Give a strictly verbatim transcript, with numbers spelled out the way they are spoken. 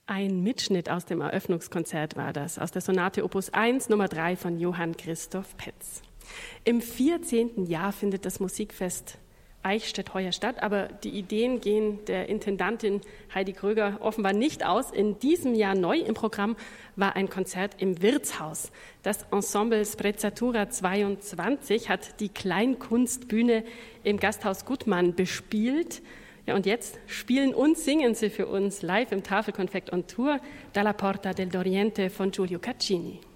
Ein Mitschnitt aus dem Eröffnungskonzert war das, aus der Sonate Opus eins, Nummer drei von Johann Christoph Petz. Im vierzehnten Jahr findet das Musikfest Eichstätt heuer statt, aber die Ideen gehen der Intendantin Heidi Kröger offenbar nicht aus. In diesem Jahr neu im Programm war ein Konzert im Wirtshaus. Das Ensemble Sprezzatura zweiundzwanzig hat die Kleinkunstbühne im Gasthaus Gutmann bespielt. Ja, und jetzt spielen und singen sie für uns live im Tafelkonfekt on Tour Dalla Porta del Doriente von Giulio Caccini.